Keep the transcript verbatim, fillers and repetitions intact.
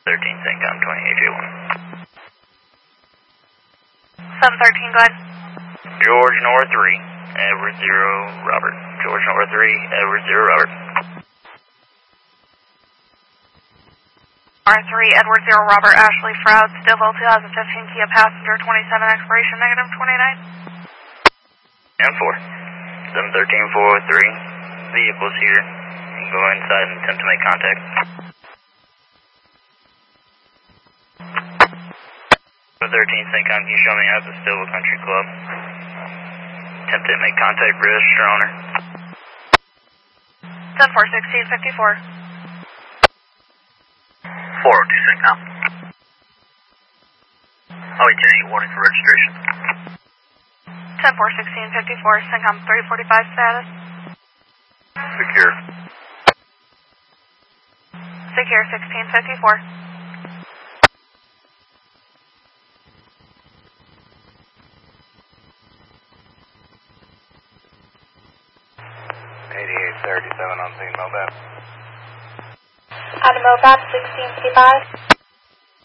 thirteen, Syncom twenty-eight J one. seven thirteen, go ahead. George North three, Edward zero, Robert. George North three, Edward zero, Robert. R three, Edward zero, Robert, Ashley Froud, Stillville twenty fifteen Kia Passenger, twenty-seven, expiration negative twenty-nine. And four. seven thirteen, four oh three, vehicles here. You can go inside and attempt to make contact. seven thirteen, Syncom, can you show me out the Stillville Country Club? Attempt to make contact, British your owner. ten four, sixteen fifty-four. four oh two, Syncom. Oh, ten eight, warning for registration. ten four, sixteen fifty-four, Syncom three forty-five status. Secure. Secure sixteen fifty-four. eighty-eight thirty-seven on scene, Mobap. Adam Mobap, sixteen fifty-five.